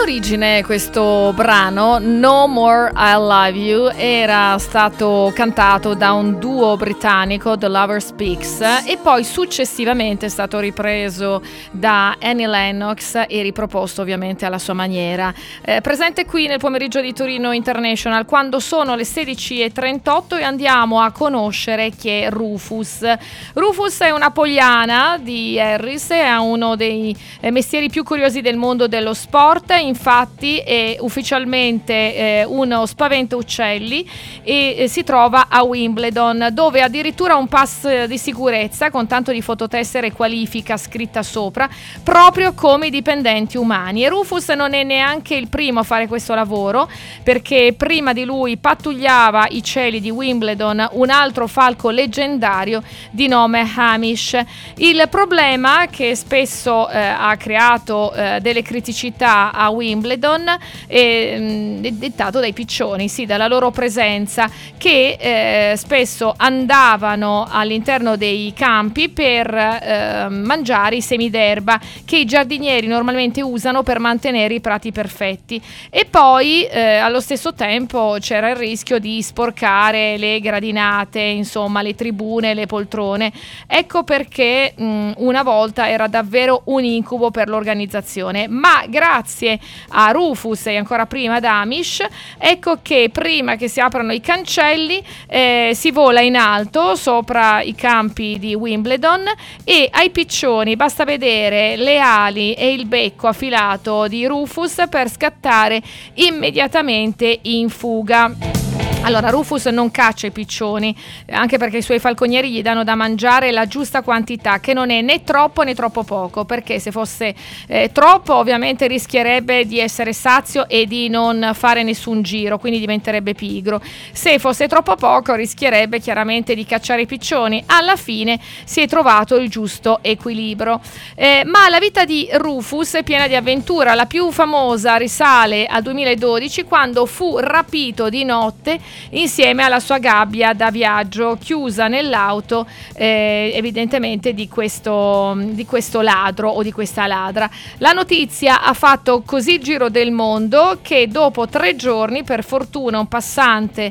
origine questo brano, No More I Love You, era stato cantato da un duo britannico, The Lover Speaks, e poi successivamente è stato ripreso da Annie Lennox e riproposto ovviamente alla sua maniera. Presente qui nel pomeriggio di Torino International quando sono le 16:38 e andiamo a conoscere chi è Rufus. Rufus è una pogliana di Harris, è uno dei mestieri più curiosi del mondo dello sport, infatti è ufficialmente uno spaventa uccelli e si trova a Wimbledon, dove addirittura un pass di sicurezza con tanto di fototessera e qualifica scritta sopra, proprio come i dipendenti umani. E Rufus non è neanche il primo a fare questo lavoro, perché prima di lui pattugliava i cieli di Wimbledon un altro falco leggendario di nome Hamish. Il problema che spesso ha creato delle criticità a Wimbledon è dettato dai piccioni, sì, dalla loro presenza, che spesso andavano all'interno dei campi per mangiare i semi d'erba che i giardinieri normalmente usano per mantenere i prati perfetti, e poi allo stesso tempo c'era il rischio di sporcare le gradinate, insomma le tribune, le poltrone. Ecco perché una volta era davvero un incubo per l'organizzazione, ma grazie a Rufus e ancora prima ad Hamish, ecco che prima che si aprano i cancelli si vola in alto sopra i campi di Wimbledon, e ai piccioni basta vedere le ali e il becco affilato di Rufus per scattare immediatamente in fuga. Allora, Rufus non caccia i piccioni, anche perché i suoi falconieri gli danno da mangiare la giusta quantità, che non è né troppo né troppo poco, perché se fosse troppo ovviamente rischierebbe di essere sazio e di non fare nessun giro, quindi diventerebbe pigro. Se fosse troppo poco rischierebbe chiaramente di cacciare i piccioni. Alla fine si è trovato il giusto equilibrio. Ma la vita di Rufus è piena di avventura. La più famosa risale al 2012, quando fu rapito di notte insieme alla sua gabbia da viaggio, chiusa nell'auto evidentemente di questo ladro o di questa ladra. La notizia ha fatto così il giro del mondo che dopo 3 giorni, per fortuna, un passante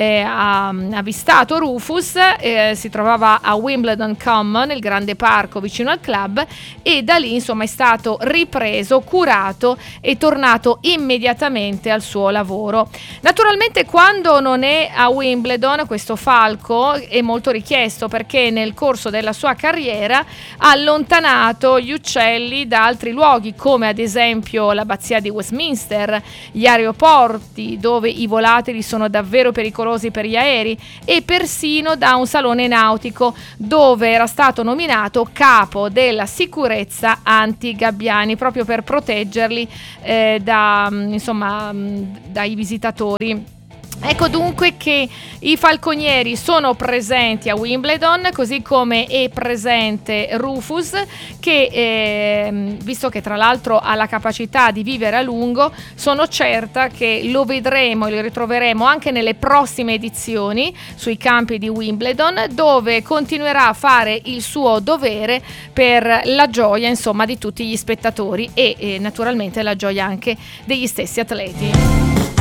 ha avvistato Rufus, si trovava a Wimbledon Common, il grande parco vicino al club, e da lì insomma è stato ripreso, curato e tornato immediatamente al suo lavoro. Naturalmente quando non è a Wimbledon questo falco è molto richiesto, perché nel corso della sua carriera ha allontanato gli uccelli da altri luoghi, come ad esempio l'abbazia di Westminster, gli aeroporti dove i volatili sono davvero pericolosi per gli aerei, e persino da un salone nautico dove era stato nominato capo della sicurezza anti-gabbiani, proprio per proteggerli dai visitatori. Ecco dunque che i falconieri sono presenti a Wimbledon, così come è presente Rufus, che visto che tra l'altro ha la capacità di vivere a lungo, sono certa che lo vedremo e lo ritroveremo anche nelle prossime edizioni sui campi di Wimbledon, dove continuerà a fare il suo dovere per la gioia, insomma, di tutti gli spettatori e naturalmente la gioia anche degli stessi atleti.